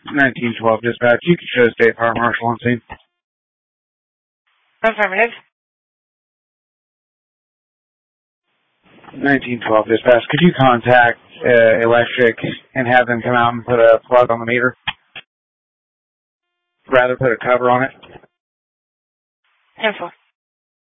1912 dispatch, you can show State Fire Marshal on scene. Affirmative. 1912 dispatch, could you contact electric and have them come out and put a plug on the meter? Rather put a cover on it? Info.